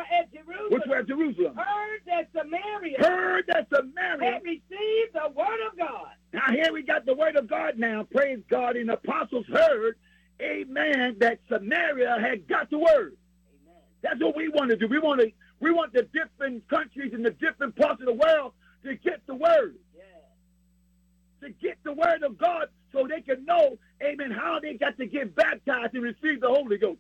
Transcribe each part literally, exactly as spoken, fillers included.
at Jerusalem, which were at Jerusalem, heard that Samaria, heard that Samaria had received the word of God. Now here we got the word of God now, praise God, and the apostles heard, amen, that Samaria had got the word. Amen. That's what we want to do. We want to, we want the different countries and the different parts of the world to get the word. Yeah. To get the word of God so they can know, amen, how they got to get baptized and receive the Holy Ghost.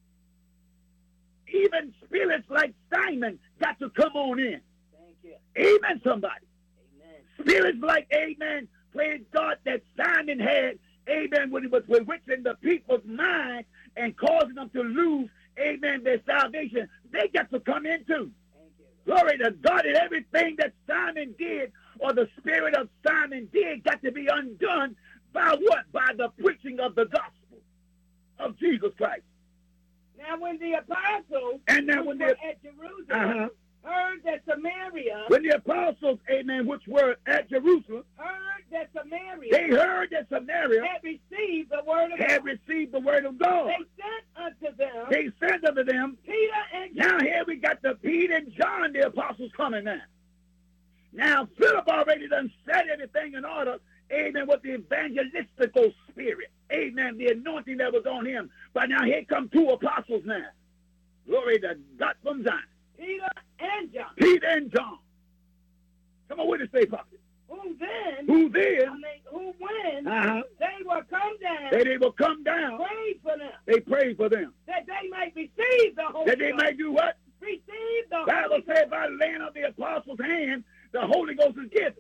Even spirits like Simon got to come on in. Thank you. Amen, somebody. Amen. Spirits like, amen, praise God, that Simon had, amen, when he was bewitching the people's mind and causing them to lose, amen, their salvation, they got to come in too. Thank you. Glory to God, and everything that Simon did, or the spirit of Simon did, got to be undone by what? By the preaching of the gospel of Jesus Christ. Now when the apostles And now who when were the, at Jerusalem uh-huh, heard that Samaria, when the apostles, amen, which were at Jerusalem, heard that Samaria they heard that Samaria had received the word of had God, received the word of God. they sent unto them They sent unto them. Peter and John. Now here we got the Peter and John, the apostles, coming now. Now Philip already done set everything in order, amen, with the evangelistical spirit, amen, the anointing that was on him. But now here come two apostles now. Glory to God from Zion. Peter and John, Peter and John. Come on, what did it say, prophet? who then, Who I then, mean, who when uh-huh, they were come down, that they will come down, prayed for them, they prayed for them. that they might receive the Holy That they Ghost. might do what? Receive the Bible Holy said Ghost. by the laying of the apostles' hand, the Holy Ghost is given.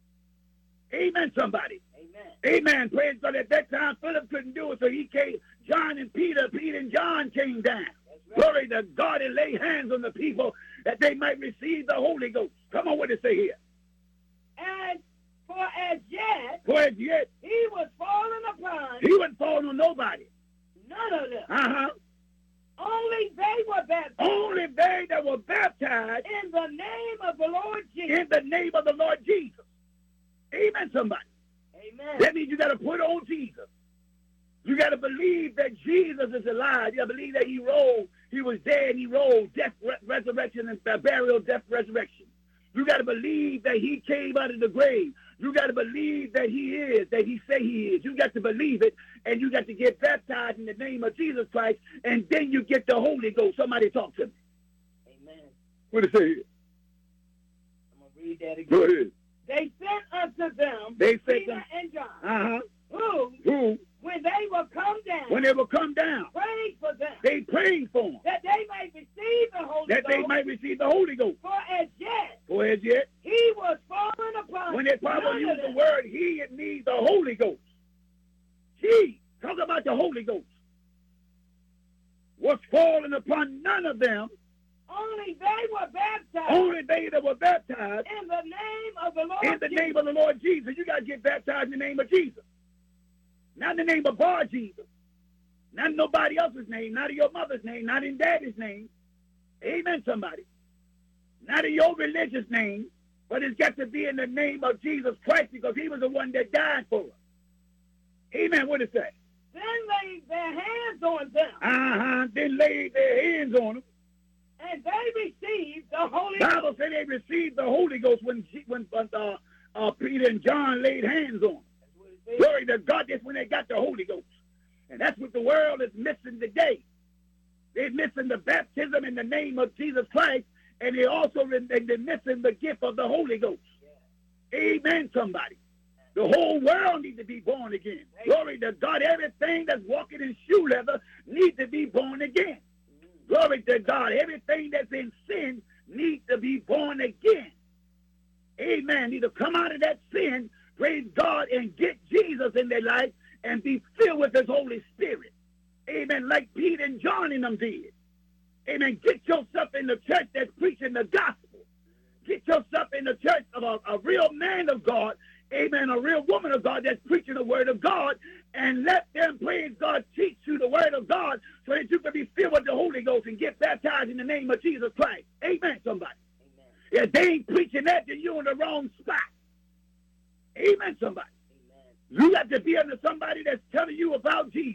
Amen, somebody. Amen. Amen. Praise God. At that time, Philip couldn't do it, so he came, John and Peter, Peter and John came down. That's right. Glory to God, and lay hands on the people that they might receive the Holy Ghost. Come on, what does it say here? And for as yet For as yet, he was fallen upon he wasn't falling on nobody. none of them. Uh-huh. Only they were baptized Only they that were baptized in the name of the Lord Jesus. in the name of the Lord Jesus. Amen, somebody. Amen. That means you got to put on Jesus. You got to believe that Jesus is alive. You got to believe that he rose. He was dead, he rose. Death, re- resurrection, and uh, burial, death, resurrection. You got to believe that he came out of the grave. You got to believe that he is, that he say he is. You got to believe it, and you got to get baptized in the name of Jesus Christ, and then you get the Holy Ghost. Somebody talk to me. Amen. What does it say here? I'm going to read that again. Go ahead. They sent unto them They sent Peter them- and John, Uh-huh. who, Who, when they were come down, when they will come down, prayed for them, they prayed for them, that they might receive the Holy that Ghost. they might receive the Holy Ghost. For as yet For as yet, he was fallen upon when they probably none use of the them. word he, it means the Holy Ghost. He, talk about the Holy Ghost, was fallen upon none of them, Only they were baptized only they that were baptized in the name of the Lord in the Jesus. name of the Lord Jesus. You got to get baptized in the name of Jesus. Not in the name of Bar Jesus. Not in nobody else's name. Not in your mother's name. Not in daddy's name. Amen, somebody. Not in your religious name. But it's got to be in the name of Jesus Christ, because he was the one that died for us. Amen. What it say? Then laid their hands on them, Uh-huh. Then laid their hands on them. and they received the Holy Ghost. Bible said they received the Holy Ghost when G- when uh, uh, Peter and John laid hands on them. That's what it says. Glory to God, that's when they got the Holy Ghost. And that's what the world is missing today. They're missing the baptism in the name of Jesus Christ, and they also they're missing the gift of the Holy Ghost. Yeah. Amen, somebody. The whole world needs to be born again. Glory to God. Everything that's walking in shoe leather needs to be born again. Glory to God. Everything that's in sin needs to be born again. Amen. Need to come out of that sin, praise God, and get Jesus in their life and be filled with his Holy Spirit. Amen. Like Peter and John in them did. Amen. Get yourself in the church that's preaching the gospel. Get yourself in the church of a, a real man of God. Amen. A real woman of God that's preaching the word of God. And let them, praise God, teach you the word of God so that you can be filled with the Holy Ghost and get baptized in the name of Jesus Christ. Amen, somebody. Amen. If they ain't preaching that, then you're in the wrong spot. Amen, somebody. Amen. You got to be under somebody that's telling you about Jesus.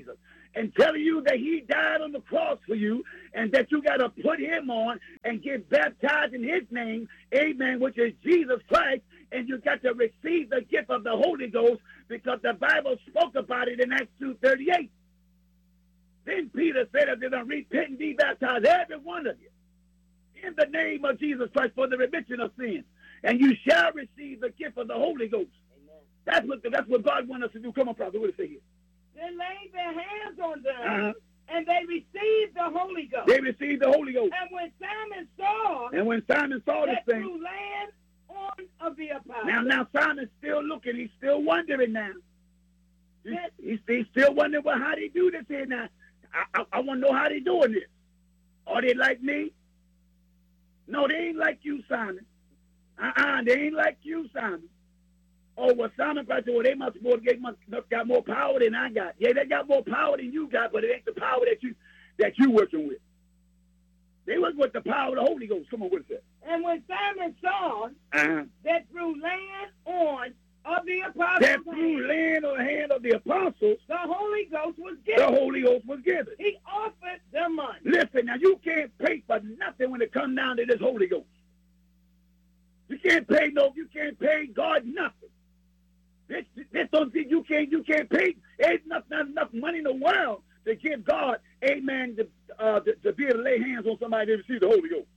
and telling you that he died on the cross for you and that you got to put him on and get baptized in his name, amen, which is Jesus Christ, and you got to receive the gift of the Holy Ghost because the Bible spoke about it in Acts two thirty-eight. Then Peter said, if they're going to repent and be baptized, every one of you, in the name of Jesus Christ for the remission of sins, and you shall receive the gift of the Holy Ghost. Amen. That's what the, that's what God wants us to do. Come on, prophet, what does it say here? Then laid their hands on them, Uh-huh. and they received the Holy Ghost. They received the Holy Ghost. And when Simon saw And when Simon saw this that thing, through land on of the apostles, now, now Simon's still looking. He's still wondering now. He's, Yes. he's, he's still wondering, well, how they do this here now. I, I, I want to know how they doing this. Are they like me? No, they ain't like you, Simon. Uh-uh, they ain't like you, Simon. Oh, well, Simon probably said, well, they must have get, must, must got more power than I got. Yeah, they got more power than you got, but it ain't the power that you that you working with. They work with the power of the Holy Ghost. Come on, what is that? and when Simon saw Uh-huh. that through land on of the apostles, That through land or hand of the apostles, the Holy Ghost was the given. Holy Ghost was given. He offered them money. Listen, now you can't pay for nothing when it comes down to this Holy Ghost. You can't pay no, you can't pay God nothing. This, this don't you can't you can't pay. There's not, not enough money in the world to give God, amen, to, uh, to, to be able to lay hands on somebody to receive the Holy Ghost.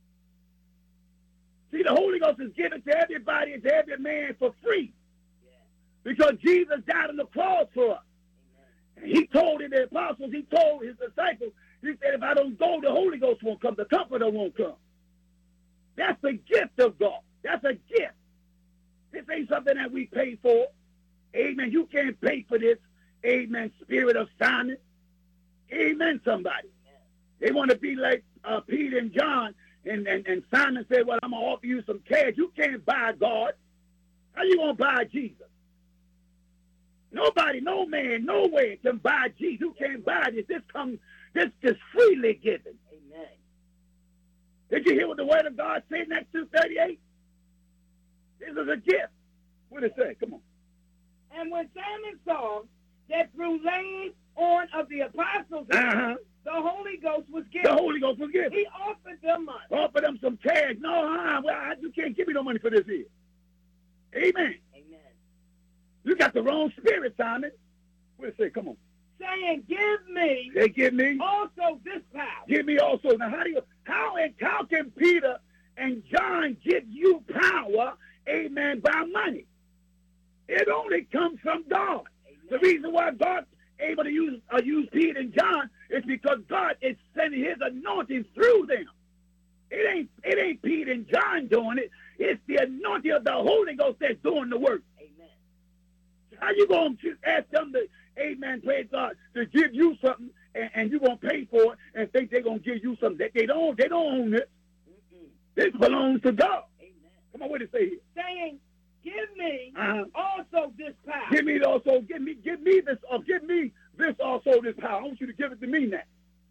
See, the Holy Ghost is given to everybody and to every man for free. Because Jesus died on the cross for us. And he told the apostles, he told his disciples, he said, if I don't go, the Holy Ghost won't come, the Comforter won't come. That's the gift of God. That's a gift. This ain't something that we pay for. Amen. You can't pay for this. Amen. Spirit of Simon. Amen, somebody. They want to be like uh, Peter and John. And, and, and Simon said, well, I'm going to offer you some cash. You can't buy God. How you going to buy Jesus? Nobody, no man, no way can buy Jesus. You can't buy this. This comes, this is freely given. Amen. Did you hear what the word of God said in Acts two thirty-eight? This is a gift. What did it say? Come on. And when Simon saw that through laying on of the apostles, Uh-huh. the Holy Ghost was The given, Holy Ghost was given. he offered them money. Offer them some cash. No, uh, well, I- you can't give me no money for this here. Amen. Amen. You got the wrong spirit, Simon. What did it say? Come on. Saying, give me They give me. also this power. Give me also. Now, how do you, how, and how can Peter and John give you power, amen, by money? It only comes from God. The reason why God's able to use uh, use Peter and John is because God is sending his anointing through them. It ain't it ain't Peter and John doing it. It's the anointing of the Holy Ghost that's doing the work. Amen. How you going to ask them to, amen, praise God, to give you something and, and you're going to pay for it and think they're going to give you something? They, they don't they don't own it. Mm-mm. This belongs to God. Amen. Come on, what did it say here? Saying, give me Uh-huh. also this power. Give me also, give me, give me this, or give me this also, this power. I want you to give it to me now.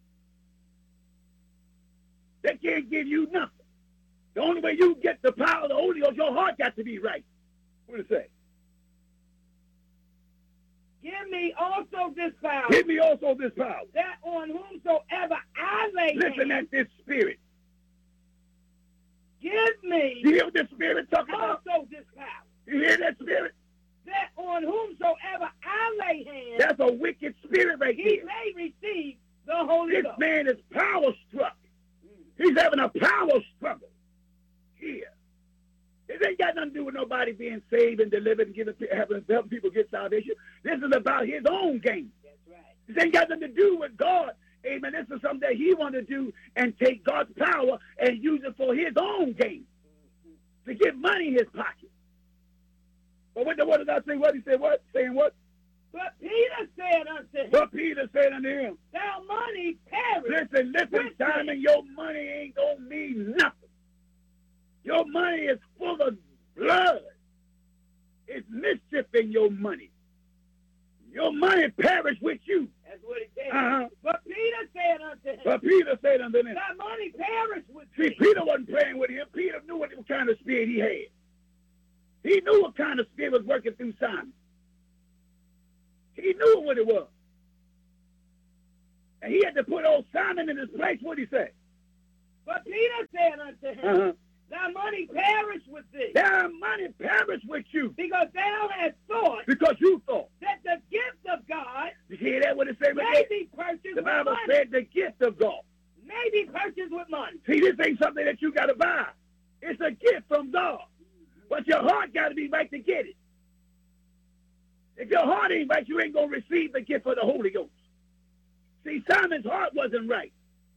They can't give you nothing. The only way you get the power of the Holy Ghost, your heart got to be right. What did it say? Give me also this power, Give me also this power. that on whomsoever I lay Listen hands, at this spirit. give me You hear what this spirit talking about? also this power, You hear that spirit? that on whomsoever I lay hands, That's a wicked spirit right he there. may receive the Holy This Ghost. man is power struck. He's having a power struggle here. It ain't got nothing to do with nobody being saved and delivered and giving, having, helping people get salvation. This is about his own game. That's right. This ain't got nothing to do with God. Amen. This is something that he want to do and take God's power and use it for his own gain, to get money in his pocket. But what the what did I say? What he said? What saying? What? But Peter said unto him, What Peter said unto him? thou money perish. Listen, listen, with Simon. me. Your money ain't gonna mean nothing. Your money is full of blood. It's mischief in your money. Your money perish with you. That's what he said. Uh-huh. But Peter said unto him, But Peter said unto them, thy money perish with see, me. Peter wasn't playing with him. Peter knew what kind of spirit he had. He knew what kind of spirit was working through Simon. He knew what it was. And he had to put old Simon in his place. What did he say? But Peter said unto him, Uh-huh. Thy money perish with thee, Thy money perish with you because thou hast thought because you thought. that the gift of God You hear that? What it say? may Right be purchased there? The with Bible money. said the gift of God. May be purchased with money. See, this ain't something that you got to buy. It's a gift from God. But your heart got to be right to get it. If your heart ain't right, you ain't going to receive the gift of the Holy Ghost. See, Simon's heart wasn't right.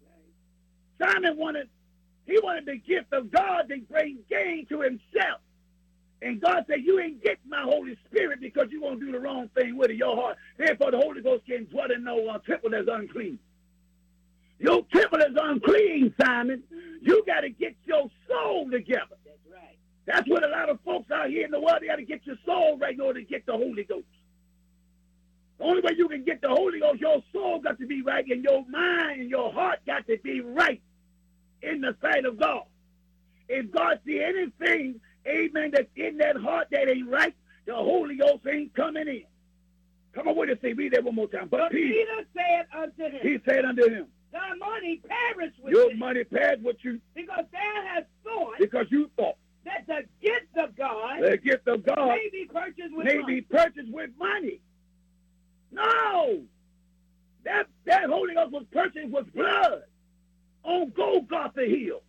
Simon wanted, he wanted the gift of God to bring gain to himself. And God said, you ain't getting my Holy Spirit because you won't do the wrong thing with it, your heart. Therefore, the Holy Ghost can dwell in no uh, temple that's unclean. Your temple is unclean, Simon. You got to get your soul together. That's right. That's what a lot of folks out here in the world, they got to get your soul right in order to get the Holy Ghost. The only way you can get the Holy Ghost, your soul got to be right, and your mind and your heart got to be right in the sight of God. If God see anything, amen, that's in that heart that ain't right, the Holy Ghost ain't coming in. Come on, what does it say? Read that one more time. But, But Peter, Peter said unto him, he said unto him, Thy money perish with your thee, money passed what you, because thou hast thought because you thought that the gift of God the gift of God may be purchased with may money. be purchased with money. No! That, that Holy Ghost was purchased with blood on Golgotha Hill.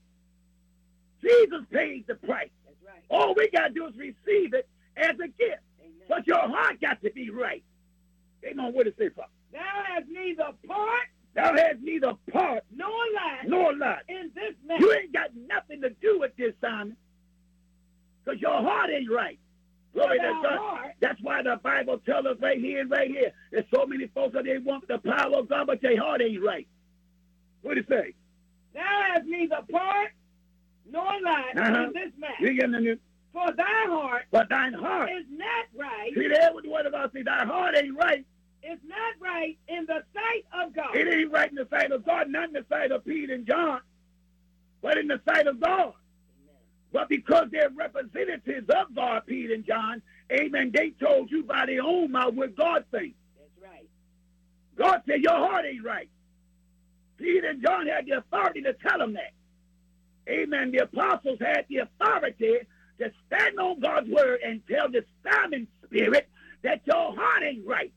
Jesus paid the price. That's right. All we got to do is receive it as a gift. Amen. But your heart got to be right. Amen. What does it say, Father? Thou hast neither part Thou hast neither part nor lot nor lot. in this matter. You ain't got nothing to do with this, Simon. Because your heart ain't right. Glory to Thou God. heart, That's why the Bible tells us right here and right here. There's so many folks that they want the power of God, but their heart ain't right. What does it say? thou hast neither part nor lot Uh-huh. in this matter. You getting the For thy heart But thine heart. is not right, See there what the word about say? Thy heart ain't right. is not right in the sight of God. It ain't right in the sight of God, not in the sight of Peter and John, but in the sight of God. Amen. But because they're representatives of God, Peter and John, amen, they told you by their own mouth what God thinks. That's right. God said your heart ain't right. Peter and John had the authority to tell them that. Amen. The apostles had the authority to stand on God's word and tell the Simon spirit that your heart ain't right.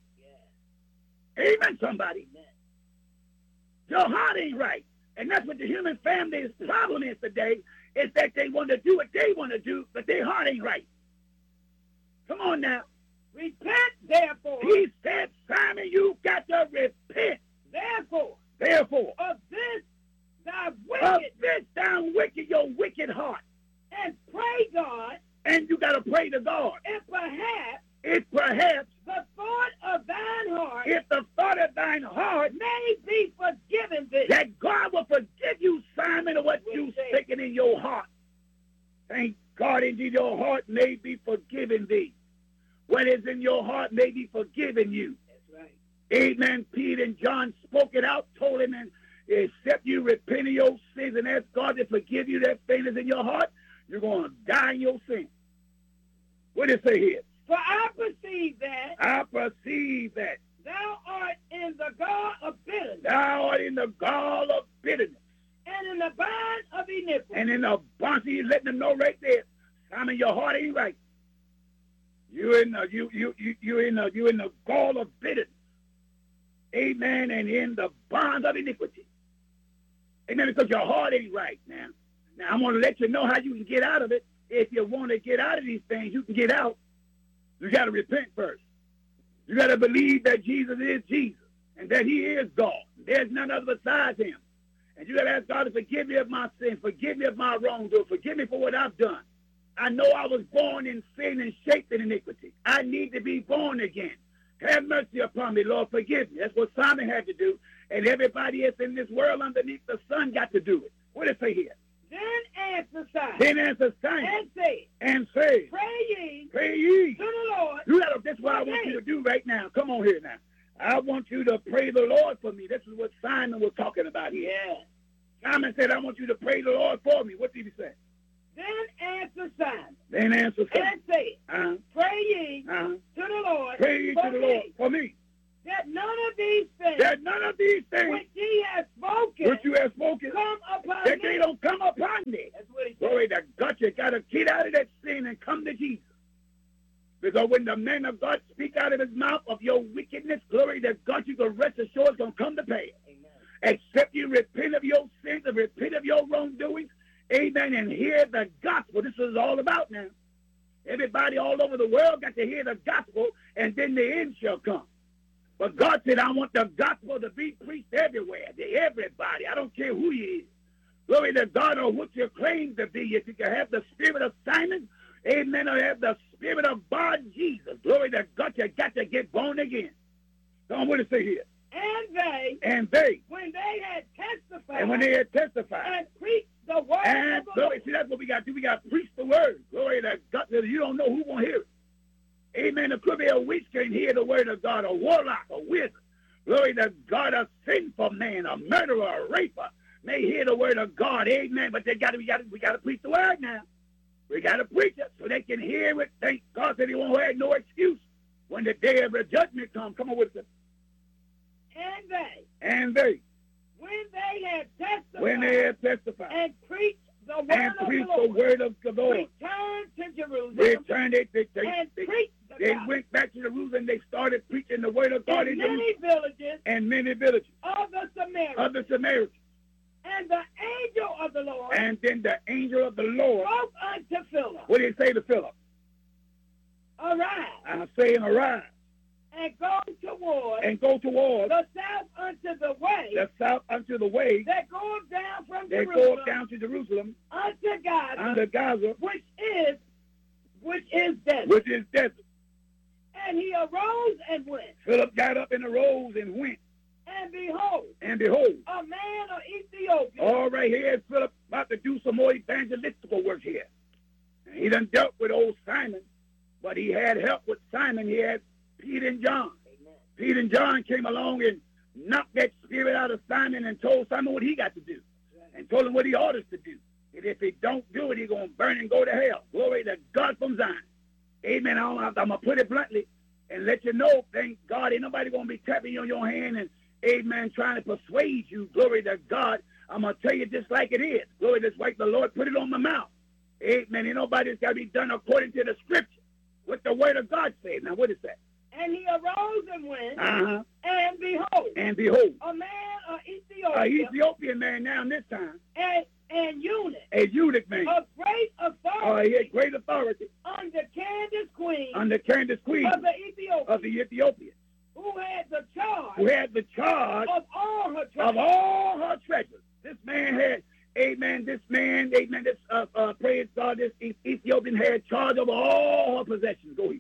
Yeah. Amen, somebody. Amen. Your heart ain't right. And that's what the human family's problem is today, is that they want to do what they want to do, but their heart ain't right. Come on now. Repent, therefore, He said, Simon, you got to repent. therefore, Therefore, of this thy of wicked, this down wicked, your wicked heart. and pray God, And you got to pray to God. and perhaps If perhaps, the thought of thine heart if the thought of thine heart, may be forgiven thee. that God will forgive you, Simon, of what you thinking in your heart. Thank God, indeed, your heart may be forgiven thee. What is in your heart may be forgiven you. That's right. Amen. Peter and John spoke it out, told him, and except you repent of your sins and ask God to forgive you that thing that's in your heart, you're going to die in your sin. What does it say here? For I perceive that I perceive that thou art in the gall of bitterness, thou art in the gall of bitterness and in the bond of iniquity. and in the bond. He's letting them know right there, Simon, your heart ain't right. You in the you you you you in the you in the gall of bitterness. Amen. And in the bond of iniquity. Amen. Because your heart ain't right now. Now I'm going to let you know how you can get out of it. If you want to get out of these things, you can get out. You got to repent first. You got to believe that Jesus is Jesus and that he is God. There's none other besides him. And you got to ask God to forgive me of my sin, forgive me of my wrongdoing, forgive me for what I've done. I know I was born in sin and shaped in iniquity. I need to be born again. Have mercy upon me, Lord, forgive me. That's what Simon had to do. And everybody else in this world underneath the sun got to do it. What does it say here? Then answer Simon, Then answer Simon and say, and say, Pray ye pray ye. to the Lord. You gotta, that's what I want you to do right now. Come on here now. I want you to pray the Lord for me. This is what Simon was talking about here. Yeah. Simon said, I want you to pray the Lord for me. What did he say? Then answer Simon, Then answer Simon. and say, Uh-huh. Pray ye Uh-huh. to the Lord Pray ye for to the me, Lord for me. that none of these things that none of these things which he has spoken which you have spoken, come upon that me. they don't come upon me. That's what he said. Glory to God. You got to get out of that sin and come to Jesus. Because when the man of God speak out of his mouth of your wickedness, glory to God, you can rest assured it's going to come to pass. Amen. Except you repent of your sins and repent of your wrongdoings. Amen. And hear the gospel. This is all about now. Everybody all over the world got to hear the gospel, and then the end shall come. But God said, I want the gospel to be preached everywhere, to everybody. I don't care who you is. Glory to God, or what you claim to be. If you can have the spirit of Simon, amen, or have the spirit of Bar Jesus. Glory to God, you got to get born again. Come on, what does it say here? And they, And they, when they had testified, and when they had testified, and preached the word and of the glory, Lord. see, that's what we got to do. We got to preach the word. Glory to God. You don't know who won't hear it. Amen. There could be a witch can hear the word of God, a warlock, a wizard. Glory to God, a sinful man, a murderer, a raper may hear the word of God. Amen. But they got to, we got to, we got to preach the word now. We got to preach it so they can hear it. Thank God that he won't have no excuse when the day of the judgment comes. Come on with it. And they, And they, when they had testified, when they had testified and preached the word and of preached the the Lord, word of the Lord, returned to Jerusalem, returned, they, they, they, and they, preached the they gospel went back to Jerusalem. They started preaching the word of God in in many Jerusalem villages and many villages of the Samaritans. of the Samaritans. And the angel of the Lord And then the angel of the Lord, spoke unto Philip, what did he say to Philip? Arise, I'm saying arise and go toward and go towards the south unto the way the south unto the way that goeth down from that Jerusalem goes down to Jerusalem unto Gaza, under Gaza, which is which is desert. which is desert. And he arose and went, Philip got up and arose and went, and behold, and behold, a man of Ethiopia, all right, here's Philip about to do some more evangelistical work here. And he done dealt with old Simon, but he had help with Simon. He had Peter and John. Amen. Peter and John came along and knocked that spirit out of Simon and told Simon what he got to do, and told him what he orders to do. And if he don't do it, he's going to burn and go to hell. Glory to God from Zion. Amen. I'm, I'm going to put it bluntly and let you know, thank God, ain't nobody going to be tapping you on your hand and, amen, trying to persuade you. Glory to God. I'm going to tell you just like it is. Glory to like the Lord put it on my mouth. Amen. Ain't nobody's got to be done according to the scripture. What the word of God says. Now, what is that? And he arose and went, Uh-huh. and behold, And behold, a man of a Ethiopia, Ethiopian man now this time, and, and eunuch, a eunuch man, of great uh, authority, he had great authority under Candace queen under Candace Queen of the Ethiopians, of the Ethiopians, who had the charge who had the charge of all her of treasures. all her treasures. This man had, amen, this man, amen, this, uh, uh, praise God, this E- Ethiopian had charge of all her possessions. Go ahead.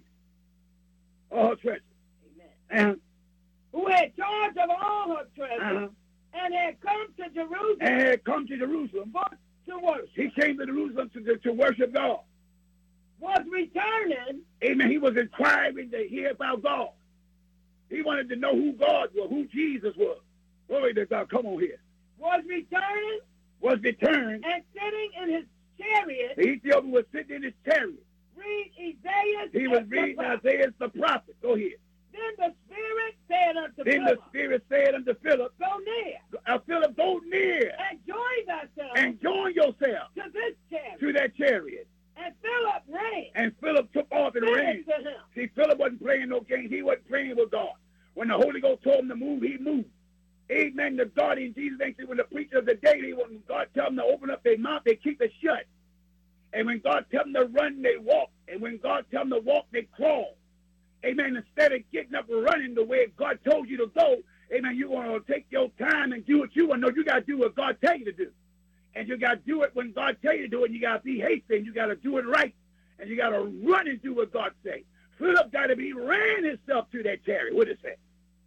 All her treasures. Amen. Uh-huh. Who had charge of all her treasures, Uh-huh. and had come to Jerusalem And had come to Jerusalem. for to worship, He came to Jerusalem to, to, to worship God. was returning, Amen. He was inquiring to hear about God. He wanted to know who God was, who Jesus was. Glory to God. Come on here. was returning, Was returned. and sitting in his chariot, The Ethiopian was sitting in his chariot. read Isaiah. He was the reading prophet. Isaiah the prophet. Go ahead. Then the Spirit said unto Then the Philip, Spirit said unto Philip, go near, uh, Philip, go near and join thyself and join yourself to this chariot. to that chariot. And Philip ran, And Philip took off and ran. said to him, See, Philip wasn't playing no games. He wasn't playing with God. When the Holy Ghost told him to move, he moved. Amen. The God in Jesus' name, when the preacher of the day, they, when God tell them to open up their mouth, they keep it shut. And when God tell them to run, they walk. And when God tell them to walk, they crawl. Amen. Instead of getting up and running the way God told you to go, amen, you're going to take your time and do what you want. No, you got to do what God tell you to do. And you got to do it when God tell you to do it. And you got to be hasty. And you got to do it right. And you got to run and do what God say. Philip got to be ran himself to that chariot. What is that?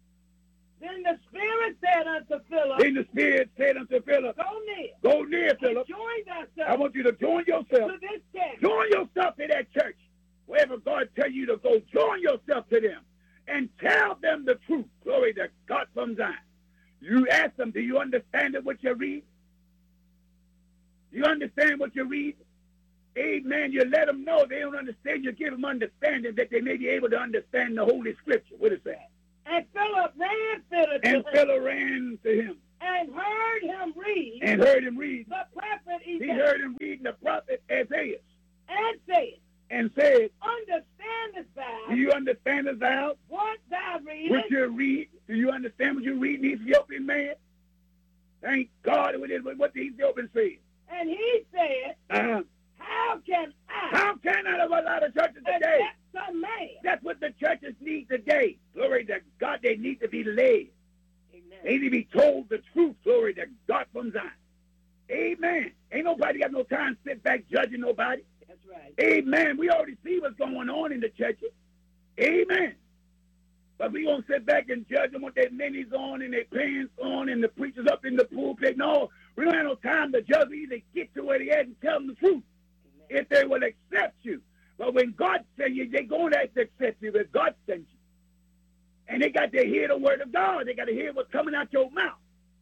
then the Spirit said unto Philip, Then the Spirit said unto Philip, go near, go near, and Philip. join I thyself want you to join yourself. to this chariot. Join yourself to that church. Wherever God tell you to go, join yourself to them and tell them the truth. Glory to God from Zion. You ask them, do you understand what you read? You understand what you read? Amen. You let them know they don't understand. You give them understanding that they may be able to understand the Holy Scripture. What is that? And Philip ran thither to And him, Philip ran to him and heard him read and heard him read. the prophet He Isaiah, heard him reading the prophet Isaiah and said, and said, Understandest thou do you understand this thou? what thou readest? What you read? Do you understand what you read, Ethiopian man? Thank God it is what the Ethiopian said. And he said, Uh-huh. How can I How can I have a lot of churches today? accept some man? That's what the churches need today. Glory to God, they need to be led. Amen. They need to be told the truth. Glory to God from Zion. Amen. Ain't nobody got no time to sit back judging nobody. That's right. Amen. We already see what's going on in the churches. Amen. But we going to sit back and judge them with their minis on and their pants on and the preachers up in the pulpit. No, we don't have no time to judge. We either get to where they at and tell them the truth. Amen. If they will accept you. But when God sends you, they're going to have to accept you if God sends you. And they got to hear the word of God. They got to hear what's coming out your mouth.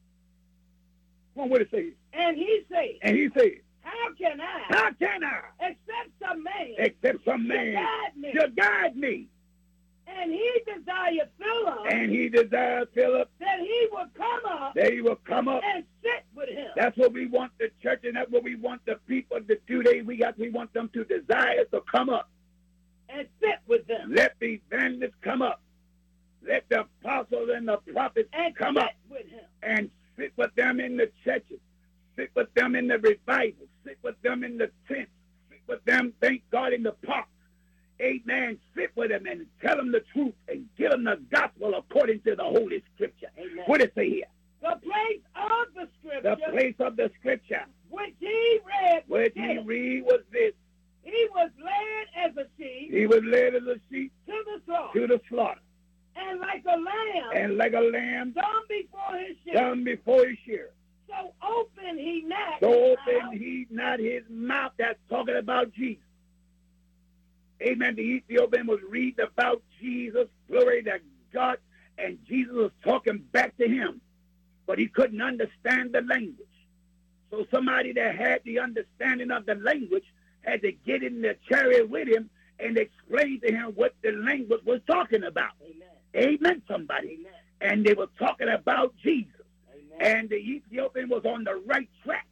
Come on, what it says. And he said, And he said, How can I how can I accept some man accept some to man guide me? to guide me? And he desired Philip And he desired Philip that he would come up that he will come up. and sit with him. That's what we want the church, and that's what we want the people to do. They, we got, we want them to desire to come up. And sit with them. Let the evangelists come up. Let the apostles and the prophets And come sit up with him. and sit with them in the churches. Sit with them in the revival. Sit with them in the tents. Sit with them, thank God, in the parks. Amen. Sit with them and tell them the truth and give them the gospel according to the Holy Scripture. Amen. What does it say here? The place of the The scripture place of the Scripture which he read was which he this. read was this. He was led as a sheep He was led as a sheep to the slaughter, to the slaughter, and like a lamb and like a lamb dumb before his shears. dumb before his shears. So open he not So his open mouth, he not his mouth. That's talking about Jesus. Amen. The Ethiopian was reading about Jesus. Glory to God. And Jesus was talking back to him. But he couldn't understand the language. So somebody that had the understanding of the language had to get in the chariot with him and explain to him what the language was talking about. Amen. Amen, somebody. Amen. And they were talking about Jesus. Amen. And the Ethiopian was on the right track.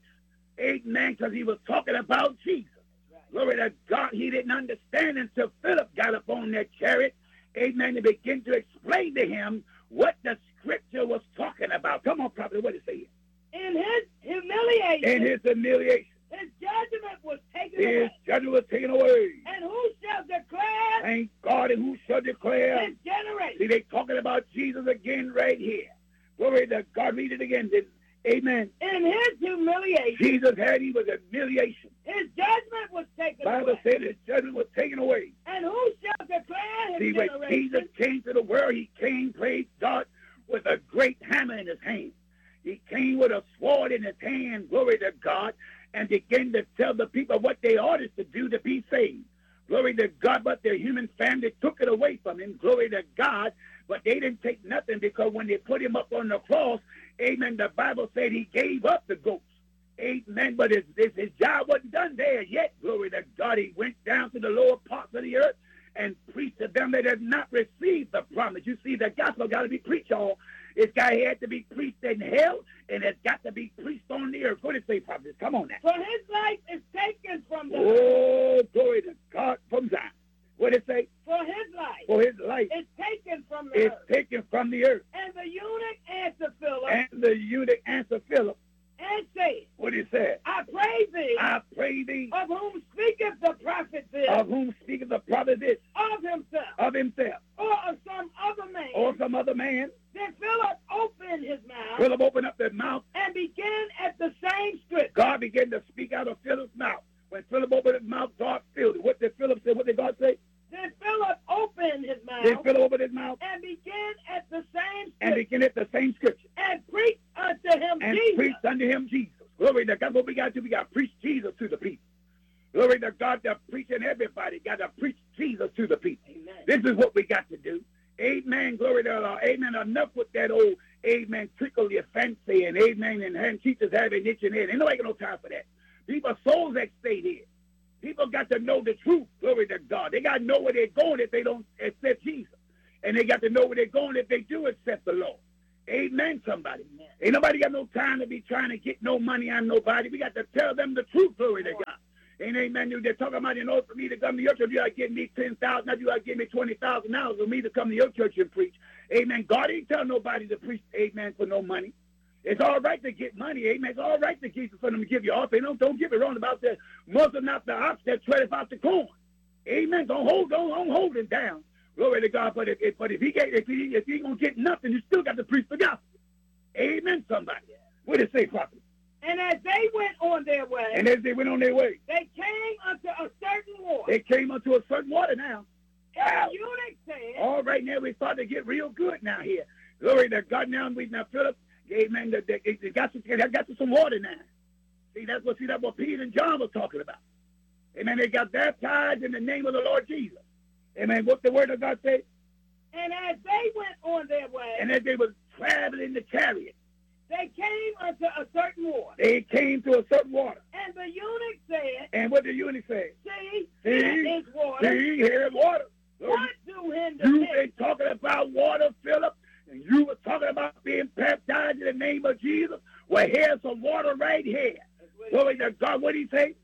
Amen, because he was talking about Jesus. That's right. Glory to God. He didn't understand until Philip got up on that chariot. Amen. And began to explain to him what the scripture was talking about. Come on, prophet. What did it say here? In his humiliation, In his humiliation, his judgment was taken his away. judgment was taken away. And who shall declare Thank God, and who shall declare? his generation? See, they talking about Jesus again right here. Glory to God. Read it again. Amen. In his humiliation, Jesus had, he was humiliation. his judgment was taken Bible away. said his judgment was taken away. And who shall declare his See, when Jesus generation? came to the world, he came, praise God, with a great hammer in his hand. He came with a sword in his hand, glory to God, and began to tell the people what they ought to do to be saved. Glory to God, but their human family took it away from him, glory to God, but they didn't take nothing because when they put him up on the cross, amen, the Bible said he gave up the ghost. Amen, but his, his, his job wasn't done there yet, glory to God. He went down to the lower parts of the earth and preached to them that had not received the promise. You see, the gospel got to be preached all. It's got had to be preached in hell, and it's got to be preached on the earth. What did it say, prophet? Come on now. For his life is taken from the earth. Oh, glory to God from Zion. What did it say? For his life For his life is taken from the is earth. taken from the earth. And the eunuch answered Philip And the eunuch answered Philip. and said, What did he say? I pray thee, I pray thee, of whom speaketh the prophet this, of whom speaketh the prophet this, of himself, of himself, or of some other man. or some other man. Then Philip opened his mouth Philip opened up his mouth. and began at the same scripture. God began to speak out of Philip's mouth. When Philip opened his mouth, God filled it. What did Philip say? What did God say? Then Philip opened his Then mouth Philip opened his mouth and began at the same and scripture began at the same scripture and preached unto him and Jesus. preached unto him Jesus. Glory to God. What we got to do, we got to preach Jesus to the people. Glory to God, they're preaching everybody. Got to preach Jesus to the people. Amen. This is what we got to do. Amen. Glory to Allah. Amen. Enough with that old, amen, trickle your fancy and amen, and having teachers having itching head. Ain't nobody got no time for that. People's souls at stake here. People got to know the truth. Glory to God. They got to know where they're going if they don't accept Jesus. And they got to know where they're going if they do accept the Lord. Amen, somebody. Amen. Ain't nobody got no time to be trying to get no money on nobody. We got to tell them the truth, glory to God. And amen, they're talking about, in order for me to come to your church, you got to give me ten thousand dollars. Now you got to give me twenty thousand dollars for me to come to your church and preach. Amen. God ain't telling nobody to preach, amen, for no money. It's all right to get money, amen. It's all right to give for them to give you offering. Don't, don't get it wrong about that. Most of not the ox that treadeth out the corn. Amen. Don't hold, don't, don't hold it down. Glory to God. But if, if but if he get if he if he ain't gonna get nothing, you still got to preach the gospel. Amen. Somebody. What did it say, prophet? And as they went on their way, and as they went on their way, they came unto a certain water. They came unto a certain water now. And the eunuch said, all right, now we start to get real good now here. Glory to God. Now we now Philip, amen. They, they, they got to they got to some water now. See, that's what see that's what Peter and John was talking about. Amen. They got baptized in the name of the Lord Jesus. Amen. What the word of God said? And as they went on their way, and as they were traveling the chariot, they came unto a certain water. They came to a certain water. And the eunuch said, and what the eunuch said? See, see here is water. See, here is water. What do hinder You've me? been talking about water, Philip, and you were talking about being baptized in the name of Jesus. Well, here's some water right here. Glory to God. What did he say?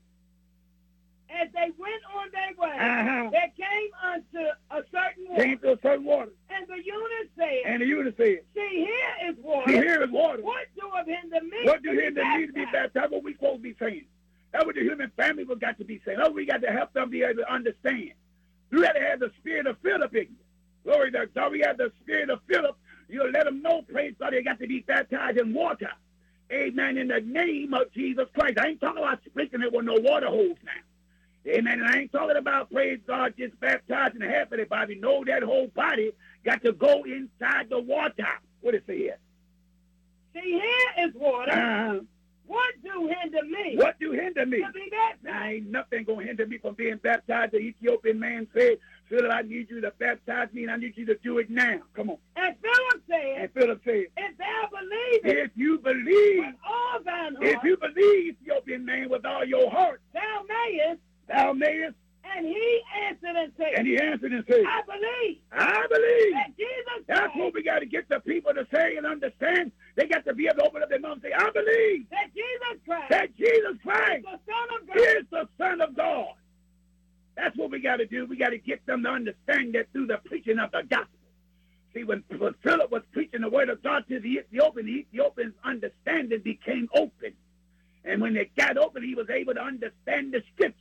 As they went on their way, uh-huh. they came unto a certain water. Came to a certain water. And the eunuch said, and the eunuch said, See, here is water. See, here is water. What do of hinder me? What do hinder me to be baptized? That's what we supposed to be saying. That's what the human family has got to be saying. That's what we got to help them be able to understand. You got to have the spirit of Philip in you. Glory to God. We have the spirit of Philip. You'll let them know, praise God, they got to be baptized in water. Amen. In the name of Jesus Christ. I ain't talking about sprinkling it with no water hose now. Amen. And I ain't talking about, praise God, just baptizing half of the body. No, that whole body got to go inside the water. What is it here? See, here is water. Uh-huh. What do hinder me? What do hinder me? To be baptized. Now, ain't nothing going to hinder me from being baptized. The Ethiopian man said, Philip, I need you to baptize me, and I need you to do it now. Come on. And Philip said, and Philip said, If thou believest, if you believe, with all thine heart, if you believe, Ethiopian man, with all your heart, thou mayest, thou mayest. And he answered and said, and he answered and said, I believe. I believe. That Jesus That's Christ, what we got to get the people to say and understand. They got to be able to open up their mouth and say, I believe. That Jesus Christ, that Jesus Christ is the Son of God. is the Son of God. That's what we got to do. We got to get them to understand that through the preaching of the gospel. See, when, when Philip was preaching the word of God to the Ethiopian, the Ethiopian's understanding became open. And when it got open, he was able to understand the scripture.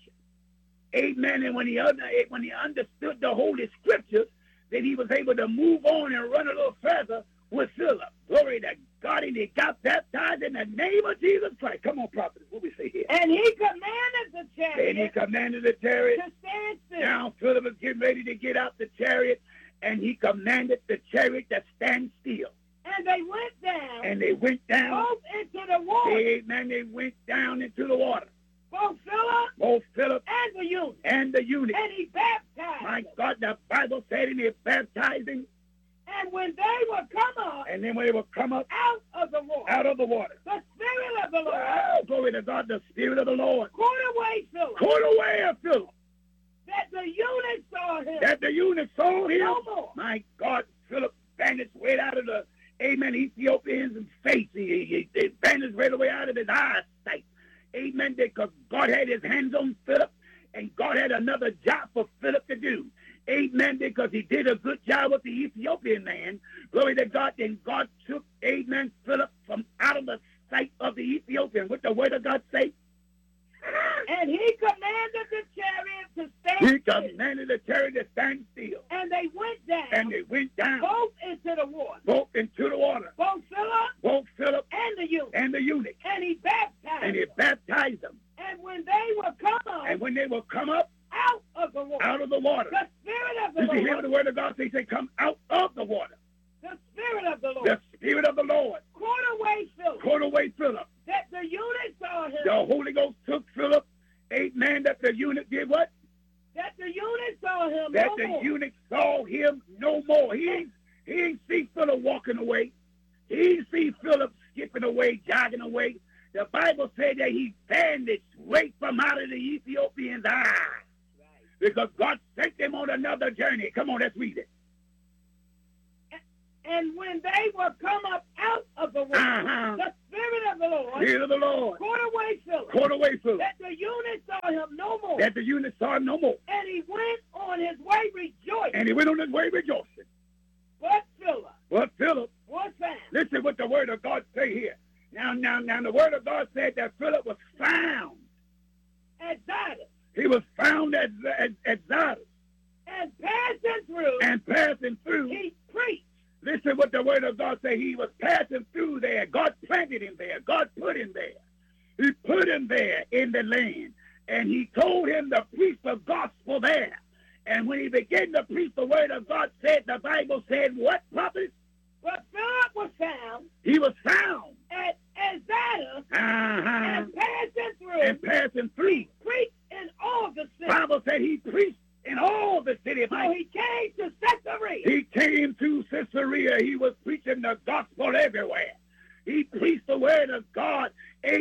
Amen. And when he, when he understood the Holy Scriptures, then he was able to move on and run a little further with Philip. Glory to God. And he got baptized in the name of Jesus Christ. Come on, prophet. What we say here? And he commanded the chariot. And he commanded the chariot. To stand still. Now Philip was getting ready to get out the chariot, and he commanded the chariot to stand still. And they went down. And they went down. Both into the water. Amen. They went down into the water. Both Philip, both Philip and the eunuch, and the eunuch, and he baptized. My God, the Bible said, and he baptized him. And when they were come up, and then when they were come up out of the water, out of the water, the Spirit of the Lord, oh, glory to God, the Spirit of the Lord, caught away Philip, caught away of Philip, that the eunuch saw him, that the eunuch saw him. No more. My God, Philip vanished right out of the Amen Ethiopian's face. He, he, he vanished right away out of his eyesight. Amen, because God had his hands on Philip, and God had another job for Philip to do. Amen, because he did a good job with the Ethiopian man. Glory to God. And God took, amen, Philip from out of the sight of the Ethiopian. What the word of God say? And he commanded the chariot to stand He still. commanded the chariot to stand still. And they went down. And they went down. Both into the water. Both into the water. Both Philip. Both Philip. And the eunuch. And the eunuch. And he baptized And he them. baptized them. And when they were come up. And when they were come up. Out of the water. Out of the water. The Spirit of the Did Lord. you hear the word of God say, say, come out of the water? The Spirit of the Lord. The Spirit of the Lord. Caught away Philip. Caught away Philip. That the eunuch saw him. The Holy Ghost took Philip. Amen. That the eunuch did what? That the eunuch saw him That no the more. eunuch saw him no more. He ain't, he ain't see Philip walking away. He ain't see Philip skipping away, jogging away. The Bible said that he vanished right from out of the Ethiopian's eyes. Because God sent him on another journey. Come on, let's read it. And when they were come up out of the water, uh-huh. the Spirit of the Lord, Spirit of the Lord, caught away Philip, caught away Philip, that the eunuch saw him no more, that the eunuch saw him no more, and he went on his way rejoicing. and he went on his way rejoicing. But Philip But Philip, was found. listen what the word of God say here. Now, now, now, the word of God said that Philip was found. At Zidus, He was found at at, at Zidus, and passing through, and passing through. he preached. Listen what the word of God say. He was passing through there. God planted him there. God put him there. He put him there in the land, and he told him to preach the gospel there. And when he began to preach the word of God, said the Bible said, what, prophet? But Philip was found He was found. at Azotus, Uh-huh. and passing through, And passing through. preached in all the cities. Bible said he preached in all the city. So he came to Caesarea. He came to Caesarea. He was preaching the gospel everywhere. He preached the word of God.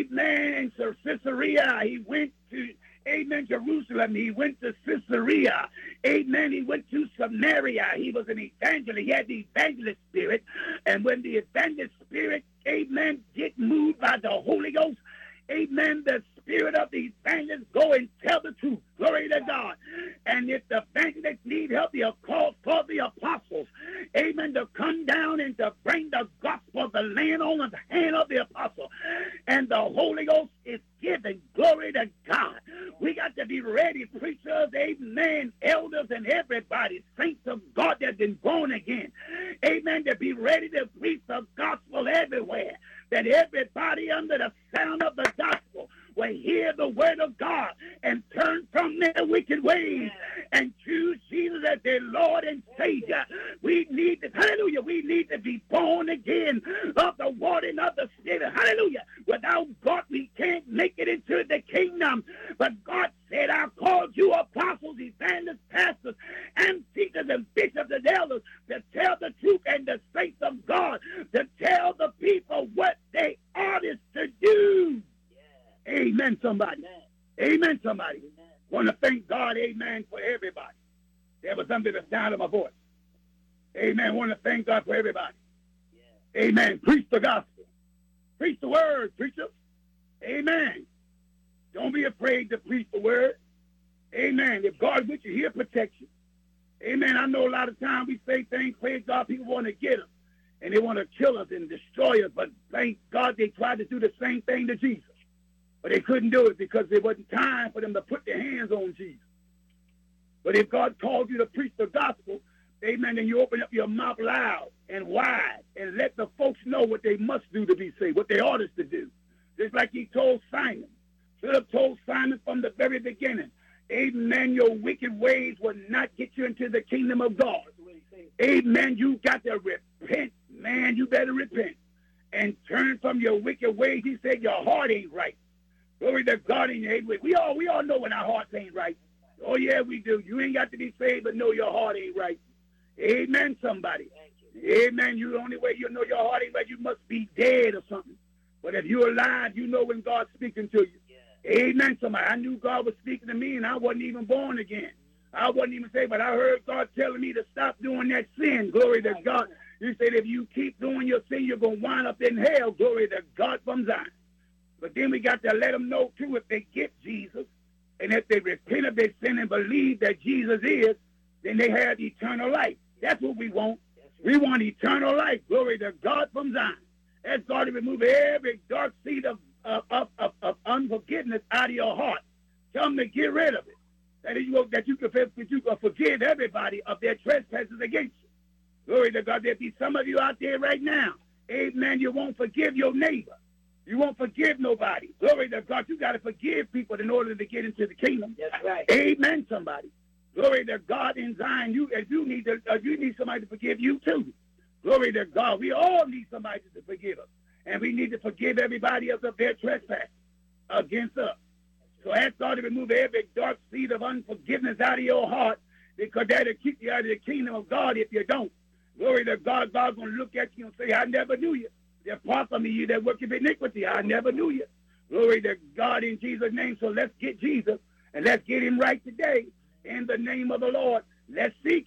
Amen. So Caesarea. He went to, amen, Jerusalem. He went to Caesarea. Amen. He went to Samaria. He was an evangelist. He had the evangelist spirit. And when the evangelist spirit, amen, get moved by the Holy Ghost, amen, the spirit of the evangelist go and tell the truth. Glory to God. And if the evangelists need help, they'll call for the apostles, amen, to come down and to bring the gospel of the land on the hand of the apostle. And the Holy Ghost is given. Glory to God. We got to be ready, preachers, amen, elders, and everybody, saints of God that have been born again. Amen, to be ready to preach the gospel everywhere, that everybody under the sound of the gospel will hear the word of God and turn from their wicked ways and choose Jesus as their Lord and Savior. We need to, hallelujah, we need to be born again of the water and of the Spirit. Hallelujah. Without God, we can't make it into the kingdom. But God said, I called you apostles, evangelists, pastors, and teachers and bishops and elders to tell the truth and the saints of God, to tell the people what they ought is to do. Yeah. Amen, somebody. Amen, amen somebody. Amen. Want to thank God, amen, for everybody. There was under the sound of my voice. Amen. Want to thank God for everybody. Yeah. Amen. Preach the gospel. Preach the word, preachers. Amen. Don't be afraid to preach the word. Amen. If God with you, he'll protect you. Amen. I know a lot of times we say things, praise God, people want to get us. And they want to kill us and destroy us. But thank God they tried to do the same thing to Jesus. But they couldn't do it because there wasn't time for them to put their hands on Jesus. But if God called you to preach the gospel, amen, then you open up your mouth loud and wide and let the folks know what they must do to be saved, what they ought to do. Just like he told Simon. Philip told Simon from the very beginning, amen, your wicked ways will not get you into the kingdom of God. Amen, you got to repent. Man, you better repent and turn from your wicked ways. He said your heart ain't right. Glory to God in your head. We all, we all know when our hearts ain't right. Oh, yeah, we do. You ain't got to be saved, but know your heart ain't right. Amen, somebody. Amen. You the only way you know your heart ain't right, you must be dead or something. But if you're alive, you know when God's speaking to you. Yeah. Amen, somebody. I knew God was speaking to me, and I wasn't even born again. I wasn't even saved, but I heard God telling me to stop doing that sin. Glory to God. You said if you keep doing your sin, you're going to wind up in hell. Glory to God from Zion. But then we got to let them know, too, if they get Jesus, and if they repent of their sin and believe that Jesus is, then they have eternal life. That's what we want. We want eternal life. Glory to God from Zion. That's God to remove every dark seed of, of, of, of, of unforgiveness out of your heart. Tell them to get rid of it. That you, that you can that you can forgive everybody of their trespasses against you. Glory to God. There be some of you out there right now. Amen. You won't forgive your neighbor. You won't forgive nobody. Glory to God. You got to forgive people in order to get into the kingdom. That's right. Amen, somebody. Glory to God in Zion. You, if you need to, uh, you need somebody to forgive you too. Glory to God. We all need somebody to forgive us. And we need to forgive everybody else of their trespass against us. So ask God to remove every dark seed of unforgiveness out of your heart, because that'll keep you out of the kingdom of God if you don't. Glory to God. God's going to look at you and say, I never knew you. Depart from me, you that work of iniquity. I never knew you. Glory to God in Jesus' name. So let's get Jesus, and let's get him right today in the name of the Lord. Let's seek him.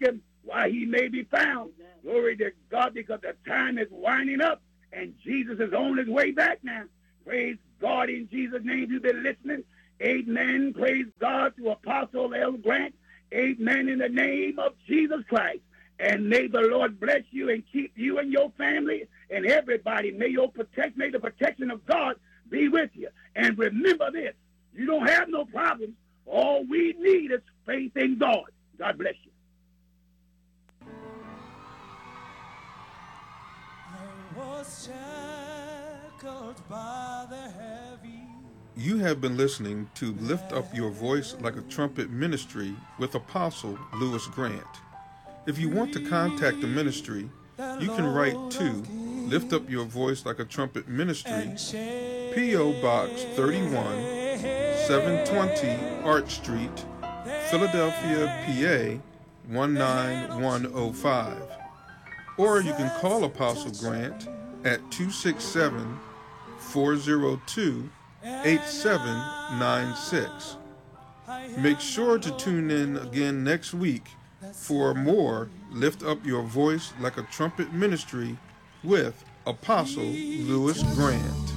while he may be found. Glory to God, because the time is winding up and Jesus is on his way back now. Praise God in Jesus' name. You've been listening. Amen. Praise God to Apostle L. Grant. Amen. In the name of Jesus Christ. And may the Lord bless you and keep you and your family and everybody. May your protect, may the protection of God be with you. And remember this, you don't have no problems. All we need is faith in God. God bless you. I was shackled by the heavy. You have been listening to Lift Up Your Voice Like a Trumpet Ministry with Apostle Lewis Grant. If you want to contact the ministry, you can write to Lift Up Your Voice Like a Trumpet Ministry, P O. Box thirty-one, seven twenty Arch Street, Philadelphia, P A one nine one oh five. Or you can call Apostle Grant at two six seven, four oh two, eight seven nine six. Make sure to tune in again next week for more Lift Up Your Voice Like a Trumpet Ministry with Apostle Lewis Grant.